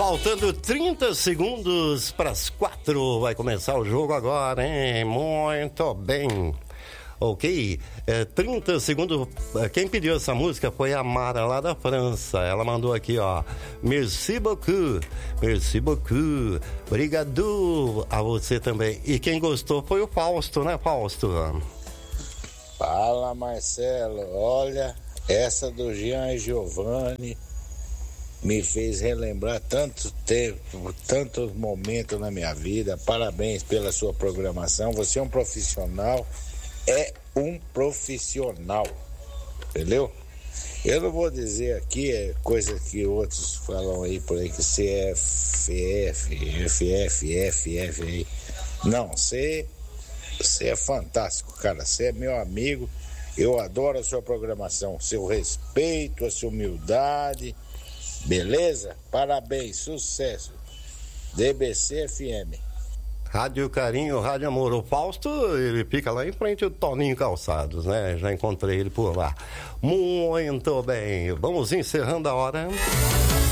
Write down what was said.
Faltando 30 segundos para as 4. Vai começar o jogo agora, hein? Muito bem. Ok, 30 segundos. Quem pediu essa música foi a Mara, lá da França. Ela mandou aqui, ó. Merci beaucoup. Merci beaucoup. Obrigado a você também. E quem gostou foi o Fausto, né, Fausto? Fala, Marcelo. Olha, essa do Jean e Giovanni me fez relembrar tanto tempo, tantos momentos na minha vida. Parabéns pela sua programação. Você é um profissional. É um profissional, entendeu? Eu não vou dizer aqui, é coisa que outros falam aí por aí, que FF aí. Não, você é fantástico, cara. Você é meu amigo. Eu adoro a sua programação, seu respeito, a sua humildade. Beleza? Parabéns, sucesso. DBC FM. Rádio Carinho, Rádio Amor. O Fausto, ele fica lá em frente ao Toninho Calçados, né? Já encontrei ele por lá. Muito bem, vamos encerrando a hora.